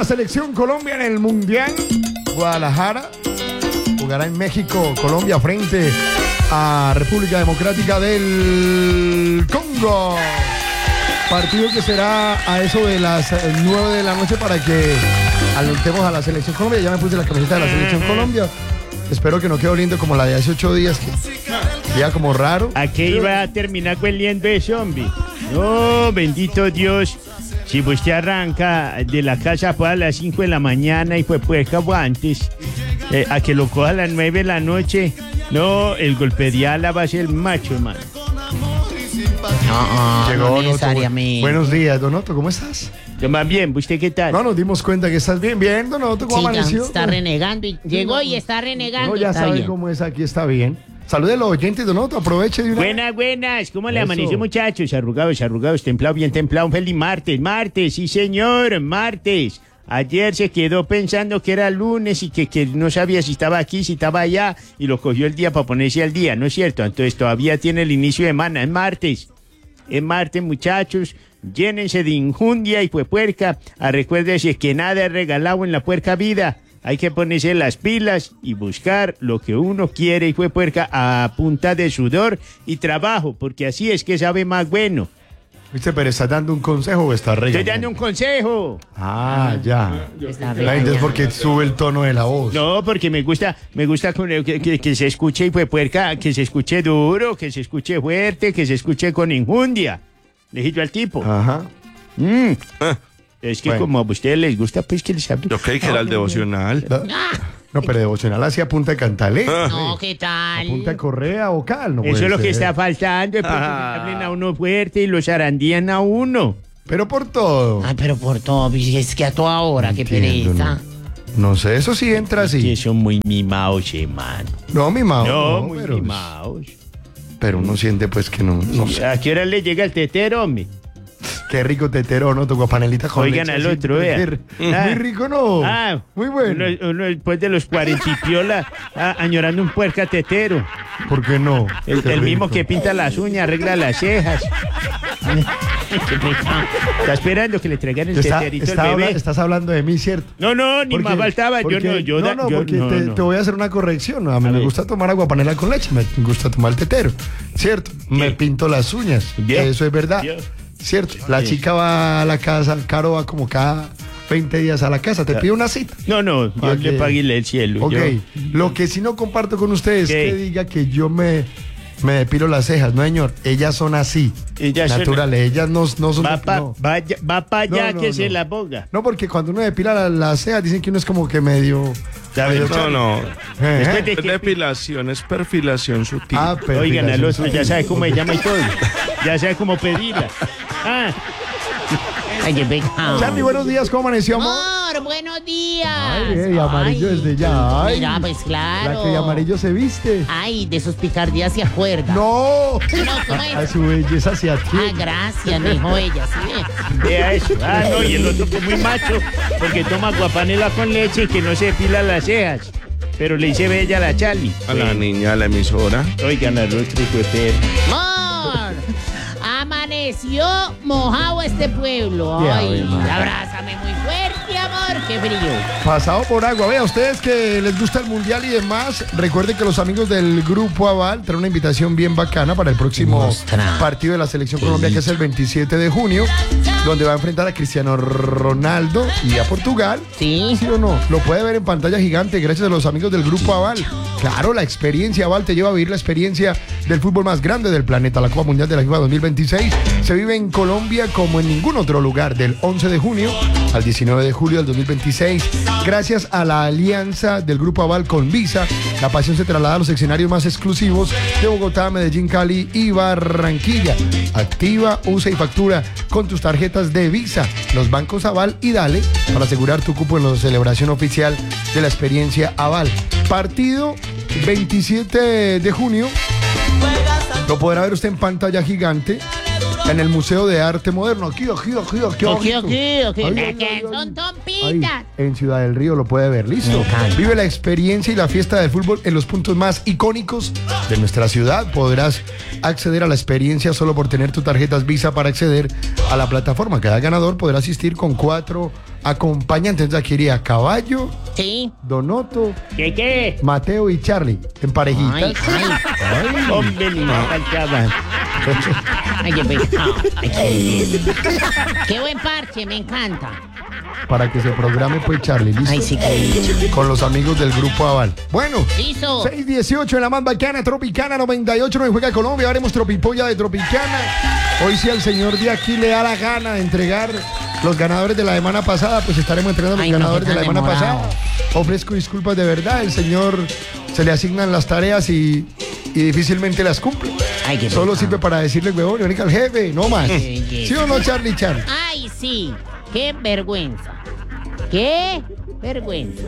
la selección Colombia en el Mundial. Guadalajara jugará en México, Colombia frente a República Democrática del Congo. Partido que será a eso de las 9 de la noche para que alentemos a la selección Colombia. Ya me puse la camiseta de la selección Colombia. Espero que no quede oliendo como la de hace 8 días, que ya como raro. ¿A qué iba a terminar hueliendo de zombie? No, bendito Dios. Si usted arranca de la casa pues a las 5 de la mañana y pues antes, a que lo coja a las 9 de la noche, no, el golpe de ala va a ser macho, hermano. Llegó no necesariamente. Buenos días, Donoto, ¿cómo estás? Yo más bien, ¿usted qué tal? No, nos dimos cuenta que estás bien. Bien, Donoto, ¿cómo amaneció? Está renegando. Llegó y está renegando. No, ya está sabes bien. cómo es aquí, está bien. Salude a los oyentes, Donoto, aproveche de una... Buenas, ¿cómo le Eso. amaneció, muchachos? Arrugados, templado, bien templado. Un feliz martes, sí señor, martes. Ayer se quedó pensando que era lunes y que no sabía si estaba aquí, si estaba allá, y lo cogió el día para ponerse al día, ¿no es cierto? Entonces todavía tiene el inicio de semana, es martes, muchachos. Llénense de injundia y puerca. Recuérdense que nada es regalado en la puerca vida. Hay que ponerse las pilas y buscar lo que uno quiere y puerca a punta de sudor y trabajo, porque así es que sabe más bueno. ¿Viste? Pero ¿estás dando un consejo o estás regañando? Estoy dando un consejo. Ya. Está La gente es porque sube el tono de la voz. No, porque me gusta que se escuche y puerca, que se escuche duro, que se escuche fuerte, que se escuche con injundia. Le dije yo al tipo. Ajá. Es que Bueno. como a ustedes les gusta, pues que les hable. Yo creí que era el devocional. No, pero devocional hacia punta de cantalé. No, ¿qué A tal? punta de correa vocal, no Eso puede es lo que ser. está faltando, es porque le hablen a uno fuerte y los arandían a uno. Pero por todo. Ay, pero por todo, es que a toda hora, qué Entiendo, pereza. No sé, eso sí entra Que así. son muy mimados, hermano. No, mimado. No, muy pero, mimados. pero uno siente pues que no sé. ¿A qué hora le llega el tetero, hombre? Qué rico tetero, ¿no? Tu guapanelita con Oigan leche al así, otro, vea. Muy rico, ¿no? Muy bueno. Uno después de los 40 y piola, añorando un puerca tetero. ¿Por qué no? El Qué mismo rico. que pinta las uñas, arregla las cejas. Está esperando que le traigan el teterito al bebé. Estás hablando de mí, ¿cierto? No, ni más faltaba. Porque te voy a hacer una corrección. A mí me gusta tomar aguapanela con leche, me gusta tomar el tetero, ¿cierto? Me pinto las uñas, ¿Vio? eso es verdad, ¿Vio? ¿cierto? La chica va a la casa, Caro va como cada 20 días a la casa, te pide una cita. No, yo ¿Para le qué? pagué el cielo. Ok, yo. lo que sí no comparto con ustedes ¿Qué? es que diga que yo me depilo las cejas. No, señor, ellas son así, Ellas son- naturales, ellas no son... Va para no. allá No, que no, se no. la ponga. No, porque cuando uno depila las cejas dicen que uno es como que medio... No. Después de Es que- depilación, es perfilación sutil. Oigan, al otro ya sabe cómo se llama y todo. todo. Ya sabe cómo pedirla. Ay, qué pecado. Charlie, buenos días, ¿cómo amaneció, amor? Amor, buenos días. Ay, y amarillo Ay, desde ya. Ay, Mira, pues claro. la que de amarillo se viste. Ay, de sus picardías se acuerda. No, No, ¿cómo es? a su belleza hacia ti. Ah, gracias, me dijo ella, ¿sí ve? Vea eso. No, y el otro que es muy macho, porque toma guapanela con leche y que no se depila las cejas. Pero le hice bella a la Charlie. A la niña, a la emisora. Oigan, al otro hijo de perro. Amor, amaneció mojado este pueblo. Ya, Ay, hermano. abrázame muy fuerte, amor, qué frío. Pasado por agua. Vea, ustedes que les gusta el mundial y demás, recuerden que los amigos del Grupo Aval traen una invitación bien bacana para el próximo Mostra. partido de la Selección Colombia, que es el 27 de junio, donde va a enfrentar a Cristiano Ronaldo y a Portugal. Sí. ¿Sí o no? Lo puede ver en pantalla gigante gracias a los amigos del Grupo Aval. Claro, la experiencia Aval te lleva a vivir la experiencia del fútbol más grande del planeta. La Copa Mundial de la FIFA 2026 se vive en Colombia como en ningún otro lugar, del 11 de junio al 19 de julio del 2026. Gracias a la alianza del Grupo Aval con Visa, la pasión se traslada a los escenarios más exclusivos de Bogotá, Medellín, Cali y Barranquilla. Activa, usa y factura con tus tarjetas de Visa, los bancos Aval y Dale para asegurar tu cupo en la celebración oficial de la experiencia Aval. Partido 27 de junio. Lo podrá ver usted en pantalla gigante en el Museo de Arte Moderno. Aquí. Aquí, abajito. Ahí, que son ahí, tompitas. en Ciudad del Río lo puede ver, listo. Me encanta. Vive la experiencia y la fiesta del fútbol en los puntos más icónicos de nuestra ciudad. Podrás acceder a la experiencia solo por tener tus tarjetas Visa para acceder a la plataforma. Cada ganador podrá asistir con 4 acompañantes. Entonces aquí iría Caballo, Sí. Donoto, ¿Qué? Mateo y Charlie en parejitas. Ay. Hombre, ni me faltaba. Ay, qué pecado. Ay, qué buen parche, me encanta. Para que se programe pues Charlie, ¿listo? Ay, sí, qué dicho. Con los amigos del Grupo Aval. Bueno, Listo. 6:18 en la más bacana, Tropicana 98, nos juega Colombia, haremos Tropipolla de Tropicana. Hoy si al señor de aquí le da la gana de entregar los ganadores de la semana pasada, pues estaremos entregando los Ay, no, ganadores qué de la tan semana demorado. pasada. Ofrezco disculpas de verdad, el señor se le asignan las tareas y difícilmente las cumple. Ay, qué Solo pecado. sirve para decirle, huevón, venga al jefe, no más. Sí, ¿Sí o no, Charlie? Ay, sí. Qué vergüenza. Qué vergüenza.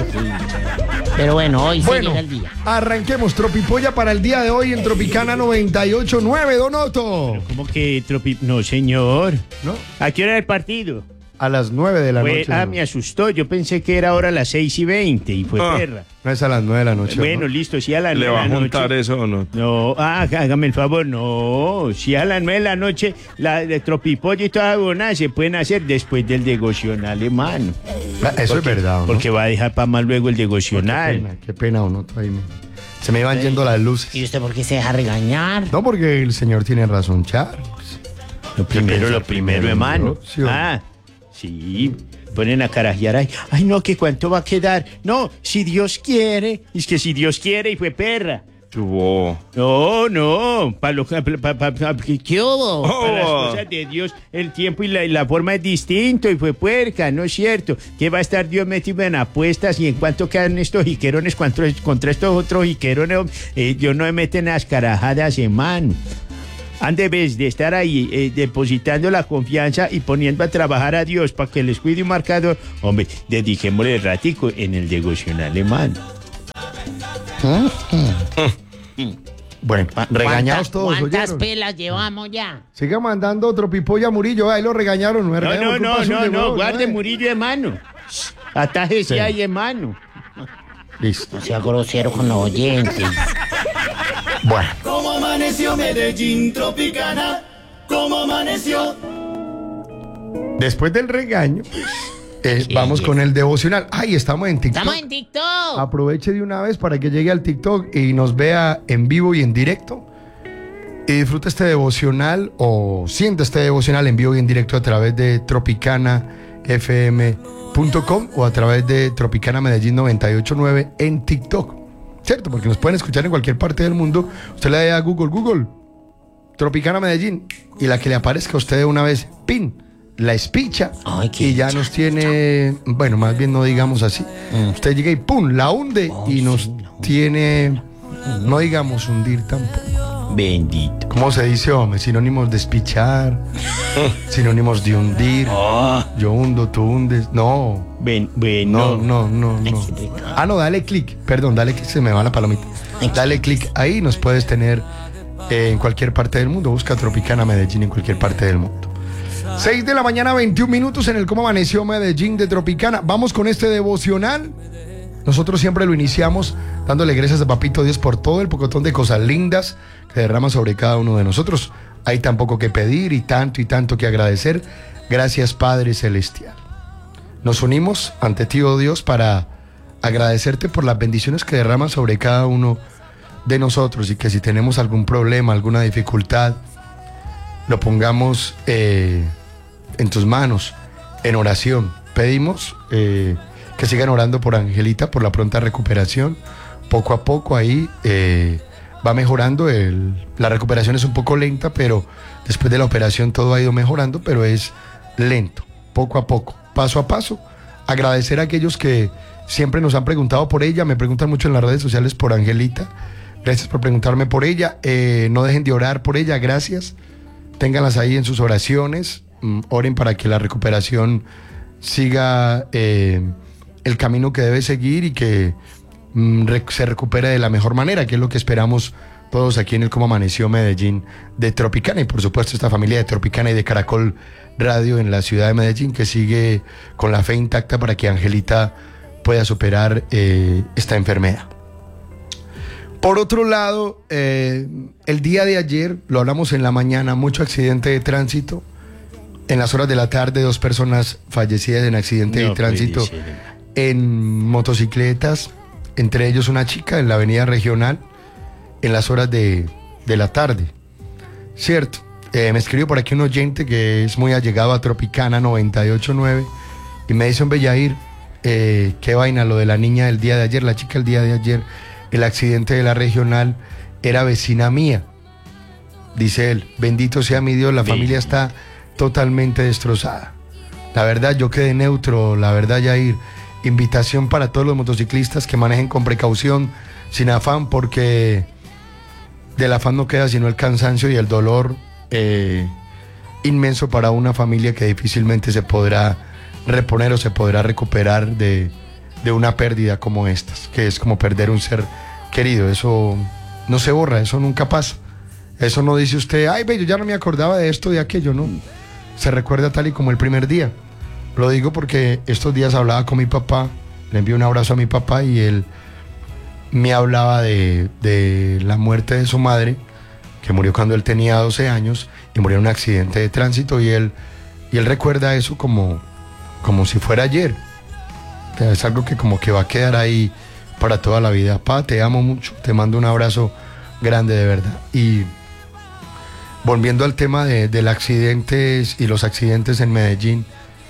Pero bueno, hoy se Bueno, llega el día. arranquemos Tropipolla para el día de hoy en Tropicana 98.9, Donoto. ¿Cómo que No, señor. ¿No? ¿A qué hora era el partido? A las 9 de la Pues, noche. ¿no? me asustó. Yo pensé que era ahora las 6:20 y fue perra. No es a las 9 de la noche. Bueno, ¿no? listo, sí a las ¿Le 9 va a de la juntar noche. eso o no? No, hágame el favor, no. Si a las 9 de la noche la de Tropipolla y toda abonada se pueden hacer después del devocional, hermano. Eso es verdad, ¿no? Porque va a dejar para más luego el devocional. Qué pena, Donoto. Ahí se me iban yendo las luces. ¿Y usted por qué se deja regañar? No, porque el señor tiene razón, Charles. Lo primero, hermano. ¿Sí o no? Sí. Ponen a carajear ahí. Ay, no, que cuánto va a quedar. No, si Dios quiere. Es que si Dios quiere y fue perra. Tuvo. No. Para ¿Qué hubo? las cosas de Dios, el tiempo y la forma es distinto y fue puerca, ¿no es cierto? Que va a estar Dios metido en apuestas y en cuánto quedan estos jiquerones contra estos otros jiquerones. Dios no me mete en las carajadas, hermano. Antes de estar ahí depositando la confianza y poniendo a trabajar a Dios para que les cuide un marcador, hombre, dediquémosle el ratico en el devocional, hermano. Bueno, regañados todos, ¿Cuántas ¿oyeron? pelas llevamos ya? Siga mandando Tropipolla a Murillo. Ahí lo regañaron. No, guarde Murillo, hermano. Atájese Sí. ahí, hermano. Listo. No sea grosero con los oyentes. Bueno. ¿Cómo amaneció Medellín Tropicana? ¿Cómo amaneció? Después del regaño, Sí, vamos sí. con el devocional. Ay, estamos en TikTok. Estamos en TikTok. Aproveche de una vez para que llegue al TikTok y nos vea en vivo y en directo. Y disfruta este devocional o sienta este devocional en vivo y en directo a través de tropicanafm.com o a través de Tropicana Medellín 98.9 en TikTok. ¿Cierto? Porque nos pueden escuchar en cualquier parte del mundo. Usted le da a Google, Tropicana Medellín, y la que le aparezca a usted de una vez, pin, la espicha, Ay, qué y ya nos tiene, bueno, más bien no digamos así. Usted llega y pum, la hunde y nos tiene, no digamos hundir tampoco. Bendito. ¿Cómo se dice, hombre? Sinónimos de espichar, sinónimos de hundir. Yo hundo, tú hundes. No. Bueno. No. Ah, no, dale clic. Perdón, dale clic, se me va la palomita. Dale clic ahí, nos puedes tener en cualquier parte del mundo. Busca Tropicana Medellín en cualquier parte del mundo. 6 de la mañana, 21 minutos en el Cómo Amaneció Medellín de Tropicana. Vamos con este devocional. Nosotros siempre lo iniciamos dándole gracias a Papito Dios por todo el pocotón de cosas lindas que derrama sobre cada uno de nosotros. Hay tan poco que pedir y tanto que agradecer. Gracias, Padre Celestial. Nos unimos ante ti, oh Dios, para agradecerte por las bendiciones que derramas sobre cada uno de nosotros y que si tenemos algún problema, alguna dificultad, lo pongamos en tus manos, en oración. Pedimos que sigan orando por Angelita, por la pronta recuperación. Poco a poco ahí va mejorando. La recuperación es un poco lenta, pero después de la operación todo ha ido mejorando, pero es lento, poco a poco, paso a paso. Agradecer a aquellos que siempre nos han preguntado por ella. Me preguntan mucho en las redes sociales por Angelita. Gracias por preguntarme por ella. No dejen de orar por ella, gracias. Ténganlas ahí en sus oraciones. Oren para que la recuperación siga el camino que debe seguir y que se recupere de la mejor manera, que es lo que esperamos todos aquí en el Cómo Amaneció Medellín de Tropicana, y por supuesto esta familia de Tropicana y de Caracol Radio en la ciudad de Medellín, que sigue con la fe intacta para que Angelita pueda superar esta enfermedad. Por otro lado, el día de ayer, lo hablamos en la mañana, mucho accidente de tránsito En las horas de la tarde, 2 personas fallecidas en accidente de No puede tránsito ser. en motocicletas, entre ellos una chica en la avenida regional, en las horas de la tarde. Cierto, me escribió por aquí un oyente que es muy allegado a Tropicana 98.9 y me dice: hombre, Yair, qué vaina lo de la niña del día de ayer, la chica el día de ayer, el accidente de la regional, era vecina mía. Dice él: bendito sea mi Dios, la familia está totalmente destrozada. La verdad, yo quedé neutro, la verdad, Yair. Invitación para todos los motociclistas que manejen con precaución, sin afán, porque del afán no queda sino el cansancio y el dolor inmenso para una familia que difícilmente se podrá reponer o se podrá recuperar de una pérdida como estas, que es como perder un ser querido. Eso no se borra, eso nunca pasa. Eso no dice usted: ay, ve, yo ya no me acordaba de esto, de aquello, no. Se recuerda tal y como el primer día. Lo digo porque estos días hablaba con mi papá, le envié un abrazo a mi papá y él me hablaba de la muerte de su madre, que murió cuando él tenía 12 años y murió en un accidente de tránsito, y él recuerda eso como si fuera ayer. O sea, es algo que como que va a quedar ahí para toda la vida. Pa, te amo mucho, te mando un abrazo grande de verdad. Y volviendo al tema del accidente y los accidentes en Medellín,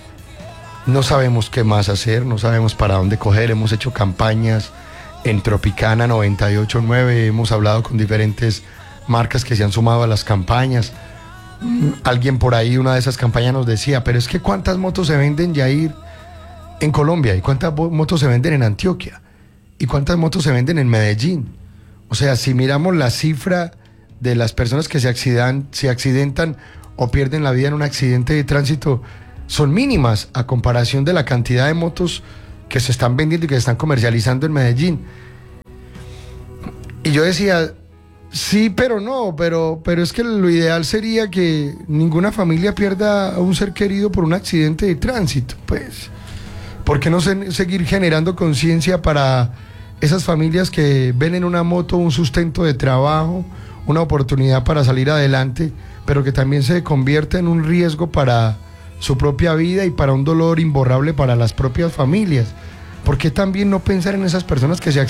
no sabemos qué más hacer, no sabemos para dónde coger. Hemos hecho campañas en Tropicana 98.9, hemos hablado con diferentes marcas que se han sumado a las campañas. Alguien por ahí, una de esas campañas nos decía: pero es que ¿cuántas motos se venden, Yair, en Colombia? ¿Y cuántas motos se venden en Antioquia? ¿Y cuántas motos se venden en Medellín? O sea, si miramos la cifra de las personas que se accidentan o pierden la vida en un accidente de tránsito, son mínimas a comparación de la cantidad de motos que se están vendiendo y que se están comercializando en Medellín. Y yo decía: sí, pero no, pero es que lo ideal sería que ninguna familia pierda a un ser querido por un accidente de tránsito. Pues, ¿por qué no seguir generando conciencia para esas familias que ven en una moto un sustento de trabajo, una oportunidad para salir adelante, pero que también se convierte en un riesgo para su propia vida y para un dolor imborrable para las propias familias? ¿Por qué también no pensar en esas personas que se